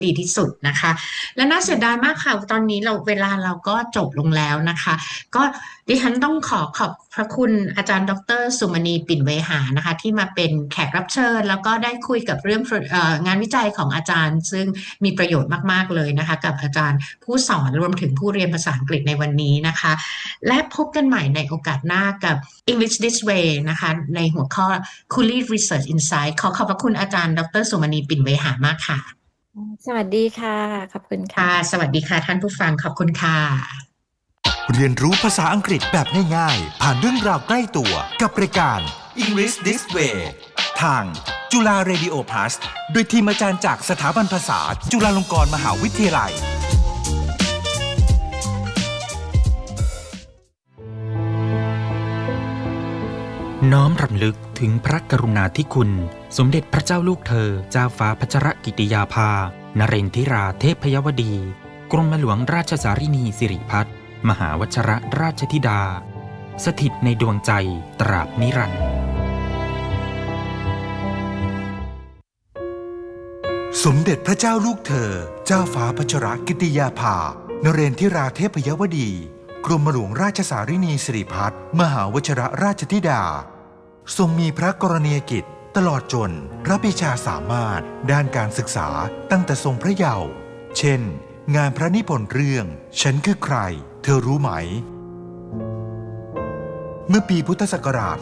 ดีที่สุดนะคะและน่าเสียดายมากค่ะตอนนี้เวลาเราก็จบลงแล้วนะคะก็ดิฉันต้องขอบพระคุณอาจารย์ดรสุมณีปิ่นเวหานะคะที่มาเป็นแขกรับเชิญแล้วก็ได้คุยกับเรื่องงานวิจัยของอาจารย์ซึ่งมีประโยชน์มากๆเลยนะคะกับอาจารย์ผู้สอนรวมถึงผู้เรียนภาษาอังกฤษในวันนี้นะคะและพบกันใหม่ในโอกาสหน้ากับ English This Way นะคะในหัวข้อ Cooley Research Insight ขอบพระคุณอาจารย์ดรสุมณีปิ่นเวหามากค่ะสวัสดีค่ะขอบคุณค่ะค่ะสวัสดีค่ะท่านผู้ฟังขอบคุณค่ะเรียนรู้ภาษาอังกฤษแบบง่ายๆผ่านเรื่องราวใกล้ตัวกับรายการ English This Way ทางจุฬา Radio Plus โดยทีมอาจารย์จากสถาบันภาษาจุฬาลงกรณ์มหาวิทยาลัยน้อมรำลึกถึงพระกรุณาธิคุณสมเด็จพระเจ้าลูกเธอเจ้าฟ้าพัชรกิติยาภานเรนทิราเทพยวดีกรมหลวงราชสารินีสิริพัฒน์มหาวชรราชธิดาสถิตในดวงใจตราบนิรันดร์สมเด็จพระเจ้าลูกเธอเจ้าฟ้าพัชรกิติยาภานเรนทิราเทพยวดีกรมหลวงราชสารินีสิริพัฒน์มหาวชรราชธิดาทรงมีพระกรณียกิจตลอดจนพระปรีชาสามารถด้านการศึกษาตั้งแต่ทรงพระเยาว์เช่นงานพระนิพนธ์เรื่องฉันคือใครเธอรู้ไหมเมื่อปีพุทธศักราช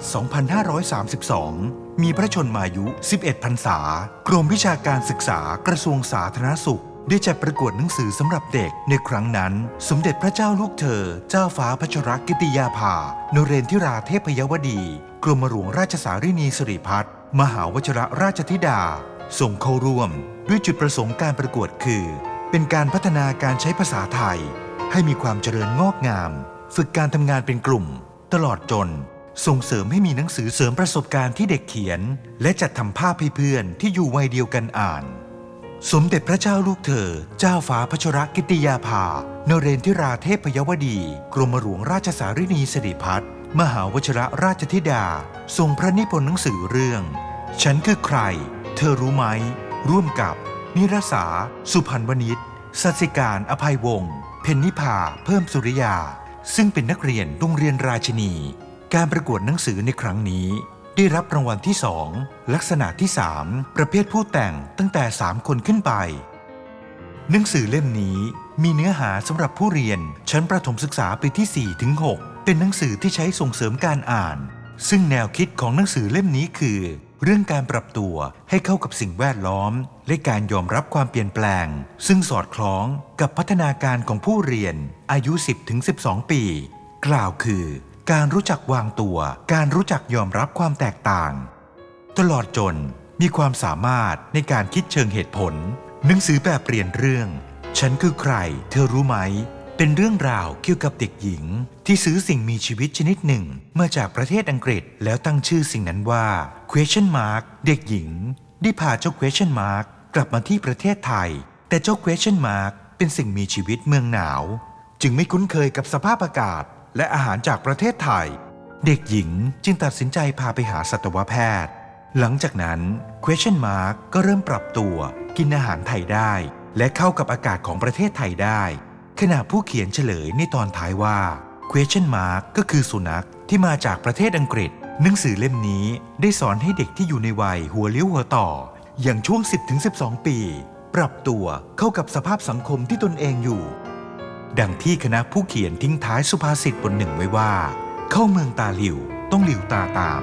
2532 มีพระชนมายุ 11 พรรษากรมวิชาการศึกษากระทรวงสาธารณสุขได้จัดประกวดหนังสือสำหรับเด็กในครั้งนั้นสมเด็จพระเจ้าลูกเธอเจ้าฟ้าพัชรกิติยาภานเรนทิราเทพยวดีกรมหลวงราชสารินีสิริพัฒน์มหาวชรราชธิดาส่งเข้าร่วมด้วยจุดประสงค์การประกวดคือเป็นการพัฒนาการใช้ภาษาไทยให้มีความเจริญงอกงามฝึกการทำงานเป็นกลุ่มตลอดจนส่งเสริมให้มีหนังสือเสริมประสบการณ์ที่เด็กเขียนและจัดทำภาพให้เพื่อนที่อยู่วัยเดียวกันอ่านสมเด็จพระเจ้าลูกเธอเจ้าฟ้าพัชรกิติยาภานเรนทิราเทพยวดีกรมหลวงราชสารินีสิริพัฒน์มหาวชรราชธิดาทรงพระนิพนธ์หนังสือเรื่องฉันคือใครเธอรู้ไหมร่วมกับนิรสาสุพรรณวณิชสัสิการอภัยวงศ์เพ็ญนิพาเพิ่มสุริยาซึ่งเป็นนักเรียนโรงเรียนราชินีการประกวดหนังสือในครั้งนี้ได้รับรางวัลที่2ลักษณะที่3ประเภทผู้แต่งตั้งแต่3คนขึ้นไปหนังสือเล่มนี้มีเนื้อหาสำหรับผู้เรียนชั้นประถมศึกษาปีที่4ถึง6เป็นหนังสือที่ใช้ส่งเสริมการอ่านซึ่งแนวคิดของหนังสือเล่มนี้คือเรื่องการปรับตัวให้เข้ากับสิ่งแวดล้อมและการยอมรับความเปลี่ยนแปลงซึ่งสอดคล้องกับพัฒนาการของผู้เรียนอายุ 10-12 ปีกล่าวคือการรู้จักวางตัวการรู้จักยอมรับความแตกต่างตลอดจนมีความสามารถในการคิดเชิงเหตุผลหนังสือแบบเรียนเรื่องฉันคือใครเธอรู้ไหมเป็นเรื่องราวเกี่ยวกับเด็กหญิงที่ซื้อสิ่งมีชีวิตชนิดหนึ่งมาจากประเทศอังกฤษแล้วตั้งชื่อสิ่งนั้นว่า question mark เด็กหญิงได้พาเจ้า question mark กลับมาที่ประเทศไทยแต่เจ้า question mark เป็นสิ่งมีชีวิตเมืองหนาวจึงไม่คุ้นเคยกับสภาพอากาศและอาหารจากประเทศไทยเด็กหญิงจึงตัดสินใจพาไปหาสัตวแพทย์หลังจากนั้น question mark ก็เริ่มปรับตัวกินอาหารไทยได้และเข้ากับอากาศของประเทศไทยได้ขณะผู้เขียนเฉลยในตอนท้ายว่า question mark ก็คือสุนัขที่มาจากประเทศอังกฤษหนังสือเล่มนี้ได้สอนให้เด็กที่อยู่ในวัยหัวเลี้ยวหัวต่ออย่างช่วง 10-12 ปีปรับตัวเข้ากับสภาพสังคมที่ตนเองอยู่ดังที่คณะผู้เขียนทิ้งท้ายสุภาษิตบทหนึ่งไว้ว่าเข้าเมืองตาหลิวต้องหลิวตาตาม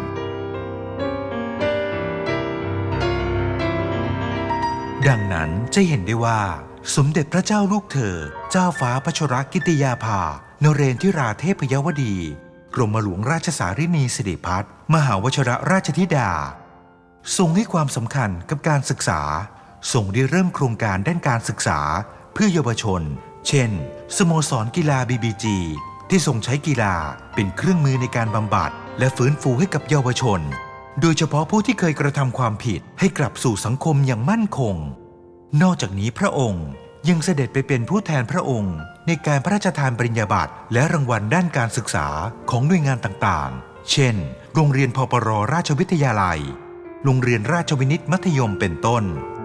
ดังนั้นจะเห็นได้ว่าสมเด็จพระเจ้าลูกเธอเจ้าฟ้าพัชรกิติยาภานเรนทิราเทพยวดีกรมหลวงราชสารินีสิริพัฒน์มหาวชรราชธิดาทรงให้ความสำคัญกับการศึกษาทรงได้เริ่มโครงการด้านการศึกษาเพื่อเยาวชนเช่นสโมสรกีฬา BBG ที่ทรงใช้กีฬาเป็นเครื่องมือในการบำบัดและฟื้นฟูให้กับเยาวชนโดยเฉพาะผู้ที่เคยกระทำความผิดให้กลับสู่สังคมอย่างมั่นคงนอกจากนี้พระองค์ยังเสด็จไปเป็นผู้แทนพระองค์ในการพระราชทานปริญญาบัตรและรางวัลด้านการศึกษาของหน่วยงานต่างๆเช่นโรงเรียนพปรราชวิทยาลัยโรงเรียนราชวินิตมัธยมเป็นต้น